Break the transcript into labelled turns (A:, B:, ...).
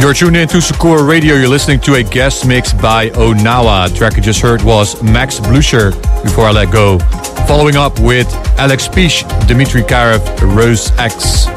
A: You're tuned in to Sakura Radio. You're listening to a guest mix by Onawa. The track you just heard was Max Blucher, Before I Let Go. Following up with Alex Pish, Dmitry Karev, Rose X.